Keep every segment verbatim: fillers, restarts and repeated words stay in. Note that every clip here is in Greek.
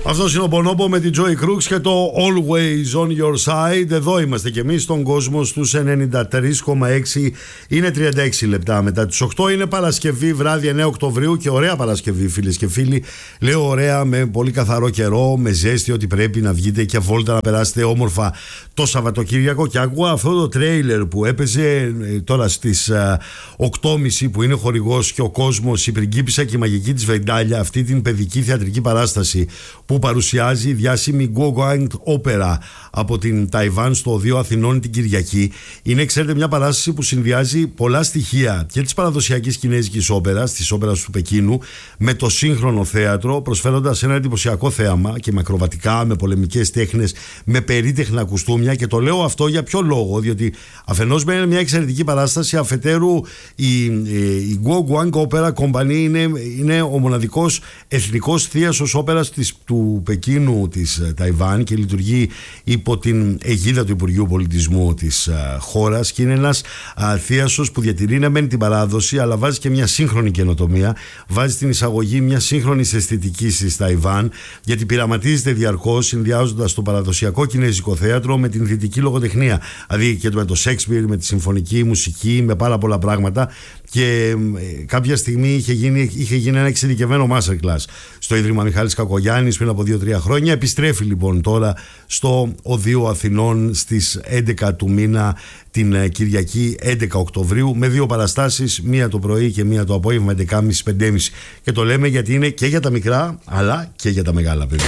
Αυτός είναι ο Bonobo με την Joy Crooks και το Always on your side. Εδώ είμαστε κι εμείς στον κόσμο στους ενενήντα τρία κόμμα έξι. Είναι τριάντα έξι λεπτά μετά τις οκτώ. Είναι Παρασκευή, βράδυ εννέα Οκτωβρίου και ωραία Παρασκευή, φίλες και φίλοι. Λέω ωραία με πολύ καθαρό καιρό, με ζέστη, ότι πρέπει να βγείτε και βόλτα να περάσετε όμορφα το Σαββατοκύριακο. Και ακούω αυτό το τρέιλερ που έπαιζε τώρα στις οκτώ και μισή, που είναι χορηγός και ο κόσμος, η πριγκίπισσα και η μαγική της Βεντάλια, αυτή την παιδική θεατρική παράσταση που παρουσιάζει η διάσημη Guoguang Opera από την Ταϊβάν στο Οδείο Αθηνών την Κυριακή. Είναι, ξέρετε, μια παράσταση που συνδυάζει πολλά στοιχεία και της παραδοσιακής κινέζικης όπερας, της όπερας του Πεκίνου, με το σύγχρονο θέατρο, προσφέροντας ένα εντυπωσιακό θέαμα και με ακροβατικά, με πολεμικές τέχνες, με περίτεχνα κουστούμια. Και το λέω αυτό για ποιο λόγο? Διότι αφενός είναι μια εξαιρετική παράσταση, αφετέρου η, η Guoguang Opera Company είναι, είναι ο μοναδικός εθνικός θίασος όπερας της, του Πεκίνου της Ταϊβάν και λειτουργεί υπό την αιγίδα του Υπουργείου Πολιτισμού της α, χώρας, και είναι ένας α, θίασος που διατηρεί ναι μεν την παράδοση, αλλά βάζει και μια σύγχρονη καινοτομία, βάζει στην εισαγωγή μια σύγχρονη αισθητική στη Ταϊβάν, γιατί πειραματίζεται διαρκώς συνδυάζοντας το παραδοσιακό κινέζικο θέατρο με την δυτική λογοτεχνία, δηλαδή και με το Σέξπιρ, με τη συμφωνική μουσική, με πάρα πολλά πράγματα. Και ε, κάποια στιγμή είχε γίνει, είχε γίνει ένα εξειδικευμένο masterclass στο Ίδρυμα Μιχάλης Κακογιάννης πριν από δύο τρία χρόνια. Επιστρέφει λοιπόν τώρα στο Οδείο Αθηνών στις έντεκα του μήνα, την ε, Κυριακή έντεκα Οκτωβρίου, με δύο παραστάσεις, μία το πρωί και μία το απόγευμα, έντεκα και μισή πέντε και μισή. Και το λέμε γιατί είναι και για τα μικρά αλλά και για τα μεγάλα παιδιά.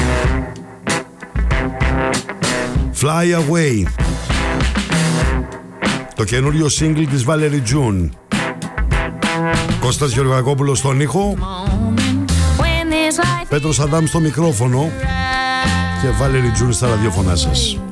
Fly Away, το καινούριο single της Valerie June. Κώστας Γεωργακόπουλος στον ήχο, Πέτρος Αδάμ στο μικρόφωνο και Valerie June στα ραδιόφωνά σας.